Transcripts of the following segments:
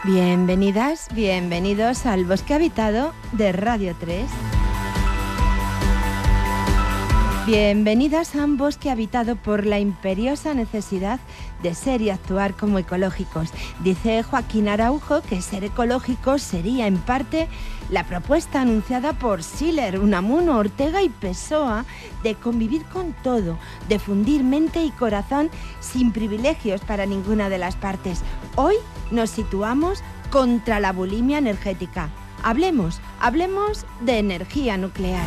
Bienvenidas, bienvenidos al Bosque Habitado de Radio 3. Bienvenidas a un bosque habitado por la imperiosa necesidad de ser y actuar como ecológicos. Dice Joaquín Araujo que ser ecológico sería en parte la propuesta anunciada por Schiller, Unamuno, Ortega y Pessoa de convivir con todo, de fundir mente y corazón sin privilegios para ninguna de las partes. Hoy nos situamos contra la bulimia energética. Hablemos de energía nuclear.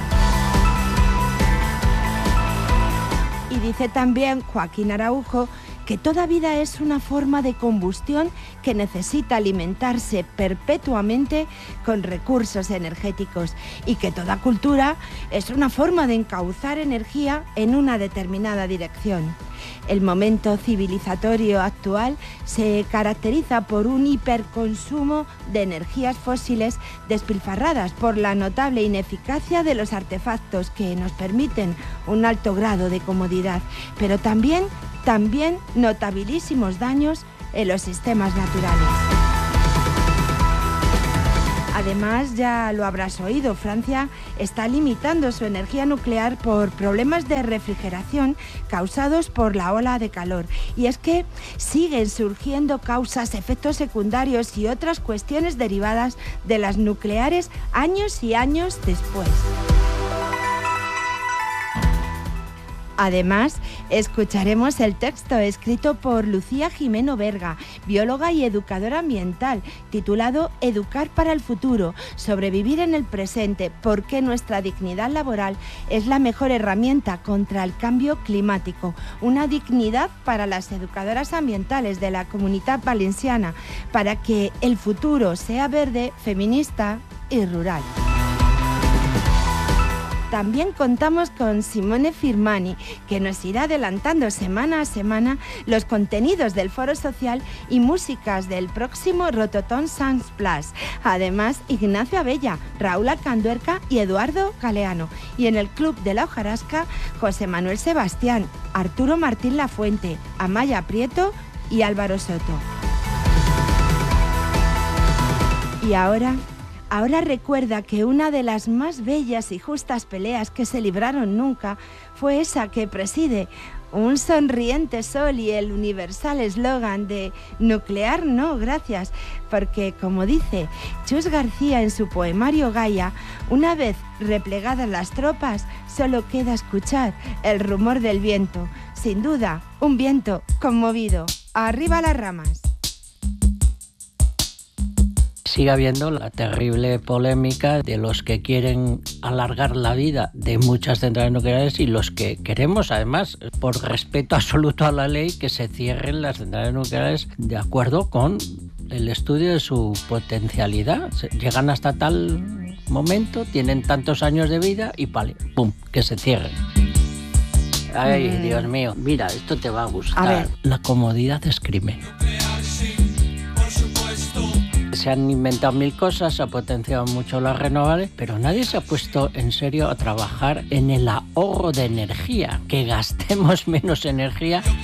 Y dice también Joaquín Araujo que toda vida es una forma de combustión que necesita alimentarse perpetuamente con recursos energéticos y que toda cultura es una forma de encauzar energía en una determinada dirección. El momento civilizatorio actual se caracteriza por un hiperconsumo de energías fósiles despilfarradas por la notable ineficacia de los artefactos que nos permiten un alto grado de comodidad, pero también notabilísimos daños en los sistemas naturales. Además, ya lo habrás oído, Francia está limitando su energía nuclear por problemas de refrigeración causados por la ola de calor. Y es que siguen surgiendo causas, efectos secundarios y otras cuestiones derivadas de las nucleares años y años después. Además, escucharemos el texto escrito por Lucía Jimeno Berga, bióloga y educadora ambiental, titulado Educar para el futuro, sobrevivir en el presente, por qué nuestra dignidad laboral es la mejor herramienta contra el cambio climático. Una dignidad para las educadoras ambientales de la Comunitat Valenciana, para que el futuro sea verde, feminista y rural. También contamos con Simone Firmani, que nos irá adelantando semana a semana los contenidos del Foro Social y músicas del próximo Rototom Sans Plus. Además, Ignacio Abella, Raúl Alcanduerca y Eduardo Galeano. Y en el Club de la Hojarasca, José Manuel Sebastián, Arturo Martín Lafuente, Amaya Prieto y Álvaro Soto. Y ahora recuerda que una de las más bellas y justas peleas que se libraron nunca fue esa que preside un sonriente sol y el universal eslogan de nuclear no, gracias, porque como dice Chus García en su poemario Gaia, una vez replegadas las tropas, solo queda escuchar el rumor del viento. Sin duda, un viento conmovido. ¡Arriba las ramas! Sigue habiendo la terrible polémica de los que quieren alargar la vida de muchas centrales nucleares y los que queremos, además, por respeto absoluto a la ley, que se cierren las centrales nucleares de acuerdo con el estudio de su potencialidad. Llegan hasta tal momento, tienen tantos años de vida y ¡pum!, que se cierren. Ay, Dios mío, mira, esto te va a gustar. A ver. La comodidad es crimen. Se han inventado mil cosas, se ha potenciado mucho las renovables, pero nadie se ha puesto en serio a trabajar en el ahorro de energía, que gastemos menos energía